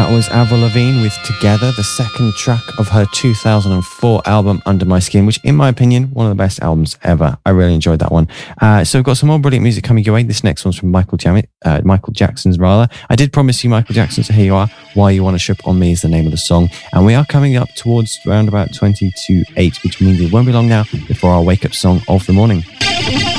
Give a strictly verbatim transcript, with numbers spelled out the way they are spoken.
That was Avril Lavigne with Together, the second track of her two thousand four album Under My Skin, which in my opinion, one of the best albums ever. I really enjoyed that one. Uh, so we've got some more brilliant music coming your way. This next one's from Michael Jackson, uh, Michael Jackson's rather. I did promise you Michael Jackson, so here you are. Why You Wanna Ship On Me is the name of the song. And we are coming up towards around about twenty to eight, which means it won't be long now before our wake up song of the morning.